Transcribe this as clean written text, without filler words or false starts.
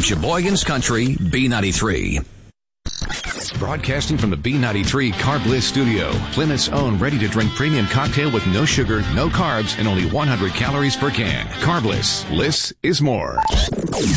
Sheboygan's Country, B93. Broadcasting from the B93 Carb Bliss studio, Plymouth's own ready-to-drink premium cocktail with no sugar, no carbs, and only 100 calories per can. Carb Bliss. Bliss is more.